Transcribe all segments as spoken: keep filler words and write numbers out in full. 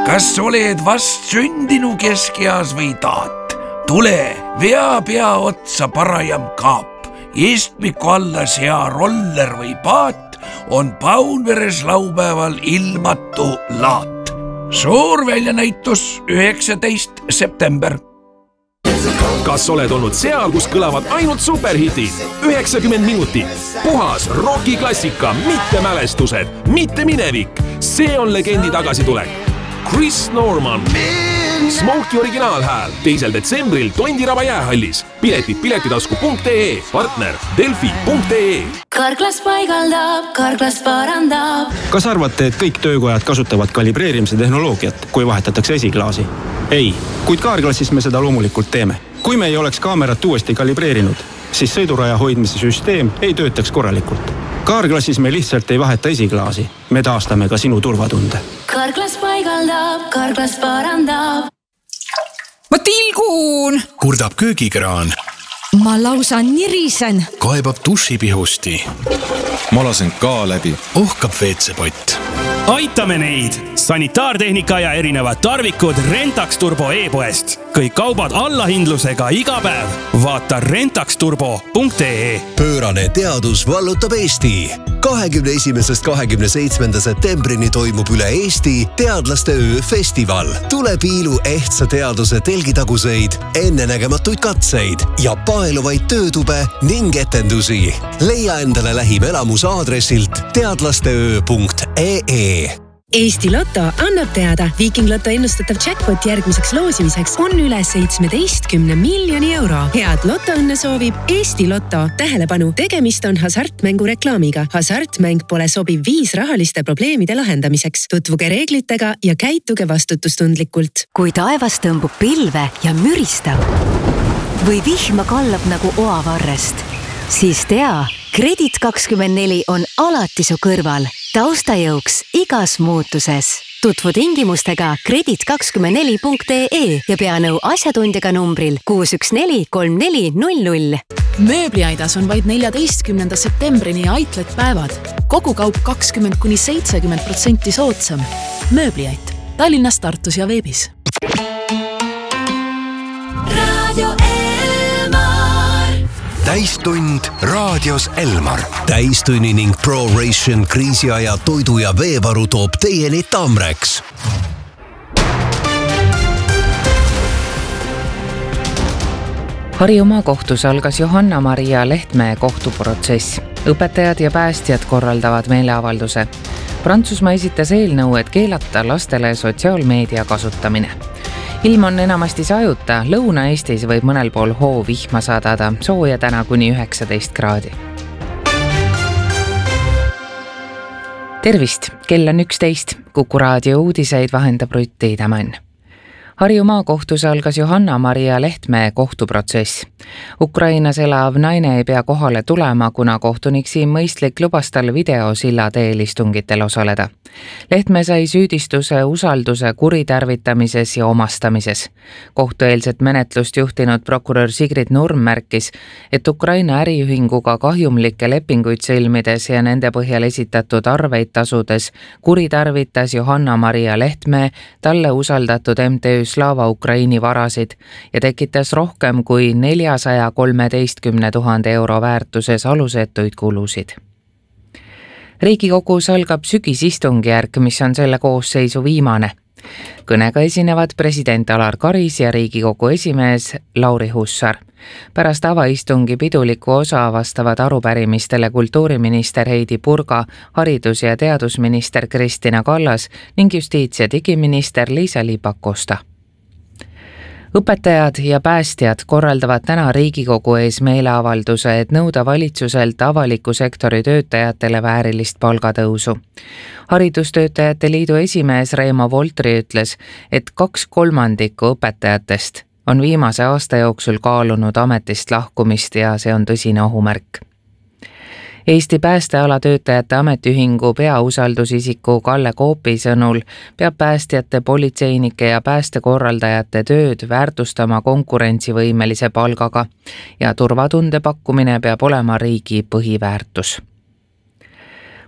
kas oled vast sündinu keskeas või taat? Tule, vea pea otsa parajam kaap. Istmiku alla sea roller või paat on Paunveres laupäeval ilmatu laat. Suur väljanäitus üheksateist september. Kas oled olnud seal, kus kõlavad ainult superhitid? üheksakümmend minutit. Puhas rokiklassika, mitte mälestused, mitte minevik. See on legendi tagasitulek. Chris Norman. Smokey originaalhääl teisel detsembril Tondiraba jäähallis. Piletid piletitasku punkt ee, partner delfi punkt ee. Karklas paigaldab, Karklas parandab. Kas arvate, et kõik töökojad kasutavad kalibreerimise tehnoloogiat, kui vahetatakse esiklaasi? Ei, kuid Kaarklassis me seda loomulikult teeme. Kui me ei oleks kaamerat uuesti kalibreerinud, siis sõiduraja hoidmise süsteem ei töötaks korralikult. Kaarklassis me lihtsalt ei vaheta esiklaasi. Me taastame ka sinu turvatunde. Karklas paigaldab, Karklas parandab. Ma tilgun! Kurdab köögikraan. Ma lausa nirisen. Kaebab dušipihusti. Ma lasen ka läbi. Ohkab veetsepott. Aitame neid! Sanitaartehnika ja erinevad tarvikud Rentax Turbo e-poest. Kõik kaubad allahindlusega iga päev. Vaata rentax turbo punkt ee. Pöörane teadus vallutab Eesti. kahekümne esimesest kahekümne seitsmenda septembrini toimub üle Eesti teadlaste öö festival. Tule piilu ehtsa teaduse telgitaguseid, ennenägematuid katseid ja paeluvaid töötube ning etendusi. Leia endale lähim elamus aadressilt teadlasteöö punkt ee. Eesti Lotto annab teada, Viking Lotto ennustatav jackpot järgmiseks loosimiseks on üle seitsmeteistkümne miljoni euro. Head lotoõnne soovib Eesti Lotto. Tähelepanu, tegemist on hasartmängu reklaamiga. Hasartmäng pole sobiv viis rahaliste probleemide lahendamiseks. Tutvuge reeglitega ja käituge vastutustundlikult. Kui taevas tõmbub pilve ja müristab või vihma kallab nagu oavarrest, siis tea, Kredit kakskümmend neli on alati su kõrval. Taustajõuks igas muutuses. Tutvu tingimustega kredit kakskümmend neli punkt ee ja pea nõu asjatundjaga numbril kuus üks neli kolm neli null null. Mööbliaidas on vaid neljateistkümnenda septembrini aitlet päevad. Kogu kaup kakskümmend kuni seitsekümmend protsenti soodsam. Mööbliait. Tallinnas, Tartus ja veebis. Radio Täistund raadios Elmar. Täistunni ning ProRation kriisiaja toidu ja veevaru toob teieni Tamreks. Harjumaa kohtus algas Johanna-Maria Lehtmäe kohtuprotsess. Õpetajad ja päästjad korraldavad meeleavalduse. Prantsusmaa esitas eelnõu, et keelata lastele sotsiaalmeedia kasutamine. Ilm on enamasti sajuta, Lõuna-Eestis võib mõnel pool hoo vihma saadada, sooja täna kuni üheksateist kraadi. Tervist, kell on üksteist, Kuku raadio uudiseid vahendab Rutt Tiidemann. Harjumaa kohtus algas Johanna-Maria Lehtmäe kohtuprotsess. Ukrainas elav naine ei pea kohale tulema, kuna kohtunik Siim Mõistlik lubas tal videosilla teel istungitel osaleda. Lehtmäe sai süüdistuse usalduse kuritarvitamises ja omastamises. Kohtueelset menetlust juhtinud prokurör Sigrid Nurm märkis, et Ukraina äriühinguga kahjumlikke lepinguid sõlmides ja nende põhjal esitatud arveid tasudes kuritarvitas Johanna-Maria Lehtmäe talle usaldatud M T Ö Slava Ukraini varasid ja tekitas rohkem kui neljasaja kolmeteistkümne tuhande euro väärtuses alusetuid kulusid. Riigikogus algab sügisistungjärk, mis on selle koosseisu viimane. Kõnega esinevad president Alar Karis ja Riigikogu esimees Lauri Hussar. Pärast avaistungi piduliku osa vastavad arupärimistele kultuuriminister Heidi Purga, haridus- ja teadusminister Kristina Kallas ning justiits- ja digiminister Liisa-Ly Pakosta. Õpetajad ja päästjad korraldavad täna Riigikogu ees meeleavalduse, et nõuda valitsuselt avaliku sektori töötajatele väärilist palgatõusu. Haridustöötajate liidu esimees Reimo Voltri ütles, et kaks kolmandikku õpetajatest on viimase aasta jooksul kaalunud ametist lahkumist ja see on tõsine ohumärk. Eesti päästeala töötajate ametiühingu peausaldusisiku Kalle Koopi sõnul peab päästjate, politseinike ja päästekorraldajate tööd väärtustama konkurentsivõimelise palgaga ja turvatunde pakkumine peab olema riigi põhiväärtus.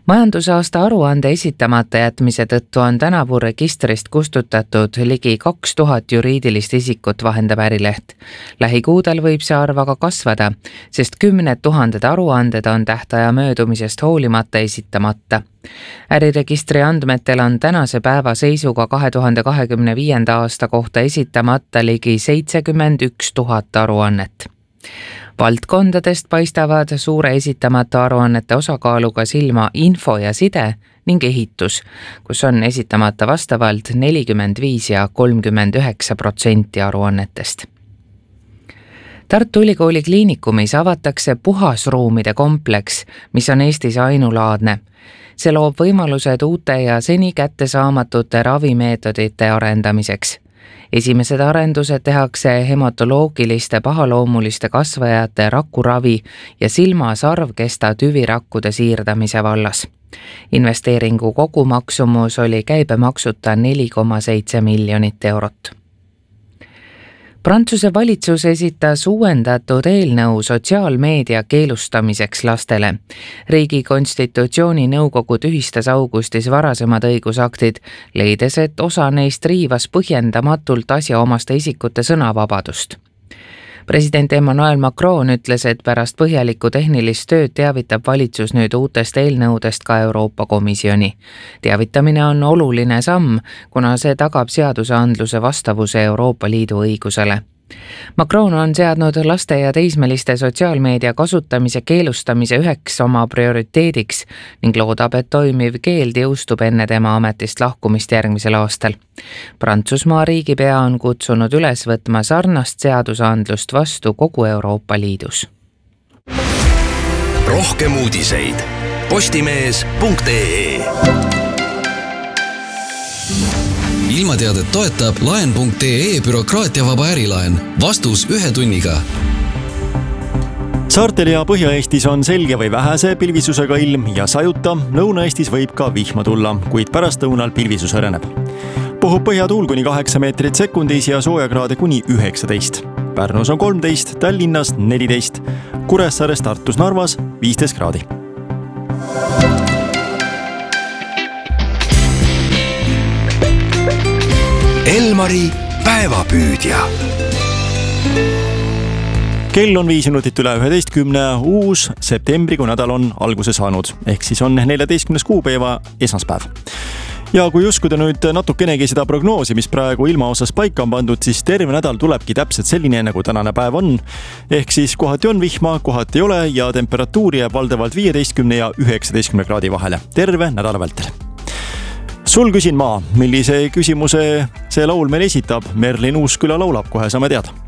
majandusaasta aruande esitamata jätmise tõttu on tänavu registrist kustutatud ligi kaks tuhat juriidilist isikut, vahendab Ärileht. Lähikuudel võib see arv aga kasvada, sest kümned tuhanded aruanded on tähtaja möödumisest hoolimata esitamata. Äriregistri andmetel on tänase päeva seisuga kahe tuhande kahekümne viienda aasta kohta esitamata ligi seitsekümmend üks tuhat aruannet. Valdkondadest paistavad suure esitamata aruannete osakaaluga silma info ja side ning ehitus, kus on esitamata vastavalt nelikümmend viis ja kolmkümmend üheksa protsenti aruannetest. Tartu Ülikooli kliinikumis avatakse puhasruumide kompleks, mis on Eestis ainulaadne. See loob võimalused uute ja seni kättesaamatute ravimeetodite arendamiseks. Esimesed arendused tehakse hematoloogiliste pahaloomuliste kasvajate rakuravi ja silma-sarvkesta tüvirakkude siirdamise vallas. Investeeringu kogumaksumus oli käibemaksuta neli koma seitse miljonit eurot. Prantsuse valitsus esitas uuendatud eelnõu sotsiaalmeedia keelustamiseks lastele. Riigi konstitutsiooni nõukogu tühistas augustis varasemad õigusaktid, leides, et osa neist riivas põhjendamatult asjaomaste isikute sõnavabadust. President Emmanuel Macron ütles, et pärast põhjalikku tehnilist tööd teavitab valitsus nüüd uutest eelnõudest ka Euroopa Komisjoni. Teavitamine on oluline samm, kuna see tagab seadusandluse vastavuse Euroopa Liidu õigusele. Macron on seadnud laste ja teismeliste sotsiaalmeedia kasutamise keelustamise üheks oma prioriteediks ning loodab, et toimiv keeld jõustub enne tema ametist lahkumist järgmisel aastal. Prantsusmaa riigipea on kutsunud üles võtma sarnast seadusandlust vastu kogu Euroopa Liidus. Rohkem uudiseid postimees punkt ee. Ilmateadet toetab laen punkt ee bürokraatiavaba ärilaen. Vastus ühe tunniga. Saartel ja Põhja-Eestis on selge või vähese pilvisusega ilm ja sajuta. Lõuna-Eestis võib ka vihma tulla, kuid pärastlõunal pilvisus õreneb. Puhub põhjatuul kuni kaheksa meetrit sekundis ja soojakraade kuni üheksateist. Pärnus on kolmteist, Tallinnas neliteist, Kuressaares, Tartus, Narvas viisteist kraadi. Elmari päevapüüdja. Kell on viis minutit üle üheteistkümne, uus septembrikuu nädal on alguse saanud, ehk siis on neljateistkümnes kuupäeva esmaspäev. Ja kui uskuda nüüd natukenegi seda prognoosi, mis praegu ilma osas paika on pandud, siis terve nädal tulebki täpselt selline, nagu tänane päev on. Ehk siis kohati on vihma, kohati ei ole ja temperatuur jääb valdavalt viieteistkümne ja üheksateistkümne kraadi vahele terve nädala vältel. Sul küsin ma, millise küsimuse see laul meil esitab. Merlin Uusküla laulab, kohe saame teada.